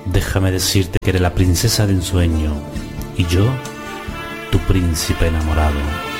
Déjame decirte que eres la princesa de ensueño y yo, tu príncipe enamorado.